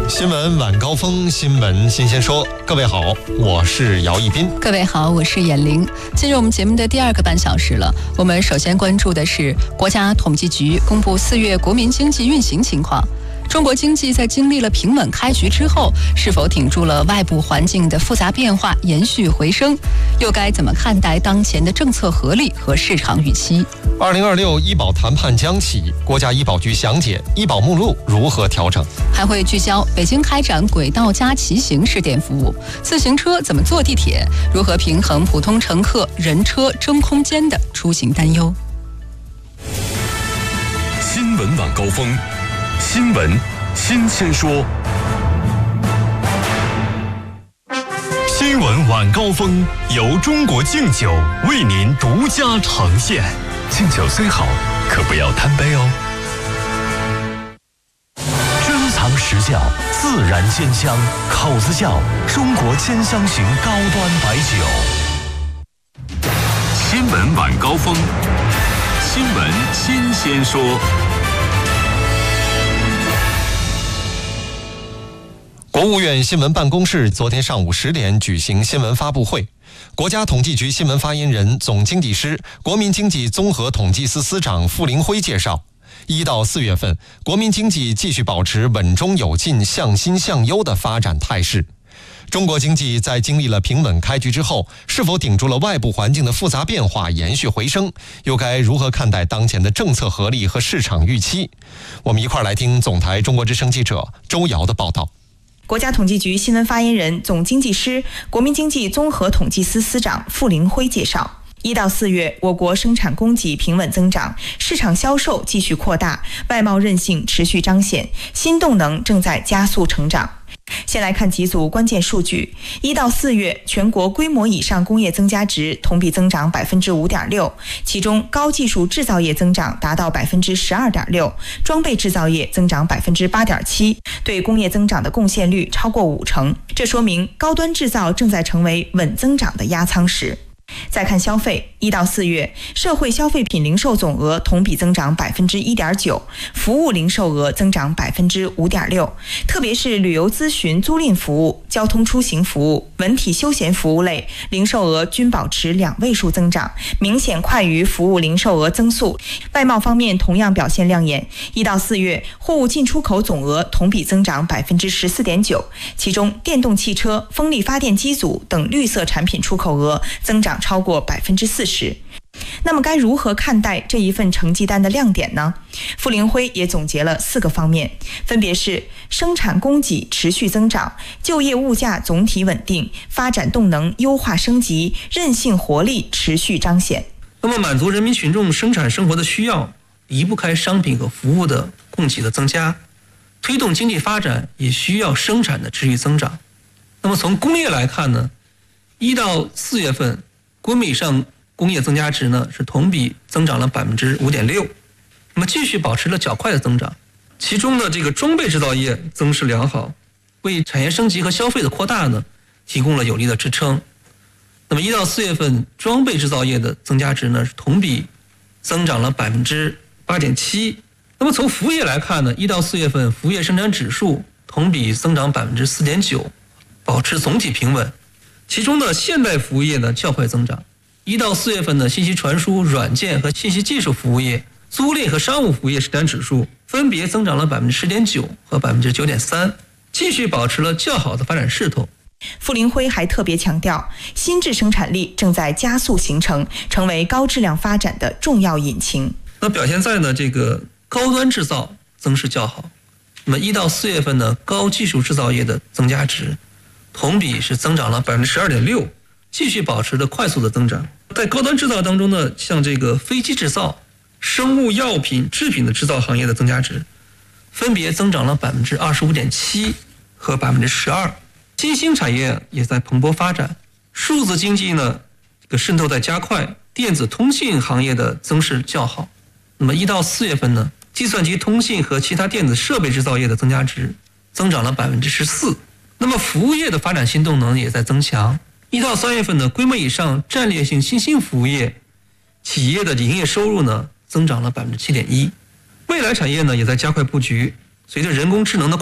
新闻晚高峰，新闻新鲜说。各位好，我是姚一斌。 各位好，我是闫玲。进入我们节目的第二个半小时了。我们首先关注的是国家统计局公布4月国民经济运行情况。中国经济在经历了平稳开局之后，是否挺住了外部环境的复杂变化，延续回升？又该怎么看待当前的政策合力和市场预期 ？2026医保谈判将起，国家医保局详解医保目录如何调整， 还会聚焦北京开展轨道加骑行试点服务，自行车怎么坐地铁，如何平衡普通乘客人车争空间的出行担忧。 新闻晚高峰，新闻新鲜说。新闻晚高峰由中国敬酒为您独家呈现。敬酒虽好，可不要贪杯哦。珍藏实窖，自然鲜香，口子窖中国兼香型高端白酒。新闻晚高峰，新闻新鲜说。 国务院新闻办公室昨天上午10点举行新闻发布会，国家统计局新闻发言人、总经济师、国民经济综合统计司司长傅林辉介绍，1到4月份，国民经济继续保持稳中有进、向新向优的发展态势。中国经济在经历了平稳开局之后，是否顶住了外部环境的复杂变化，延续回升？又该如何看待当前的政策合力和市场预期？我们一块儿来听总台中国之声记者周瑶的报道。 国家统计局新闻发言人、总经济师、国民经济综合统计司司长傅林辉介绍，1到4月，我国生产供给平稳增长，市场销售继续扩大，外贸韧性持续彰显，新动能正在加速成长。先来看几组关键数据。1到4月，全国规模以上工业增加值同比增长 5.6%， 其中高技术制造业增长达到 12.6%， 装备制造业增长 8.7%， 对工业增长的贡献率超过50%。这说明高端制造正在成为稳增长的压舱石。再看消费，1到4月，社会消费品零售总额同比增长 1.9%， 服务零售额增长 5.6%， 特别是旅游咨询租赁服务、交通出行服务、文体休闲服务类零售额均保持2位数增长，明显快于服务零售额增速。外贸方面同样表现亮眼，1到4月，货物进出口总额同比增长 14.9%， 其中电动汽车、风力发电机组等绿色产品出口额增长超过 40%。 那么该如何看待这一份成绩单的亮点呢？傅林辉也总结了4个方面，分别是生产供给持续增长、就业物价总体稳定、发展动能优化升级、韧性活力持续彰显。 那么满足人民群众生产生活的需要，离不开商品和服务的供给的增加，推动经济发展也需要生产的持续增长。那么从工业来看呢，1到4月份规模以上工业增加值呢是同比增长了 5.6%， 那么继续保持了较快的增长。其中的这个装备制造业增势良好，为产业升级和消费的扩大呢提供了有力的支撑。那么1到4月份装备制造业的增加值呢是同比增长了 8.7%。 那么从服务业来看呢，1到4月份服务业生产指数同比增长 4.9%， 保持总体平稳。其中的现代服务业呢较快增长。1到4月份的信息传输、软件和信息技术服务业、租赁和商务服务业生产指数分别增长了 10.9% 和 9.3%， 继续保持了较好的发展势头。 傅林辉还特别强调，新质生产力正在加速形成，成为高质量发展的重要引擎。 那表现在呢这个高端制造增势较好。那么1到4月份呢高技术制造业的增加值同比是增长了 12.6%， 继续保持着快速的增长。在高端制造当中呢，像这个飞机制造、生物药品制品的制造行业的增加值分别增长了 25.7% 和 12%。 新兴产业也在蓬勃发展，数字经济呢这个渗透在加快，电子通信行业的增势较好。那么1到4月份呢，计算机通信和其他电子设备制造业的增加值增长了 14%。 那么服务业的发展新动能也在增强。1到3月份的规模以上战略性新兴服务业企业的营业收入呢增长了 7.1%。未来产业呢也在加快布局，随着人工智能的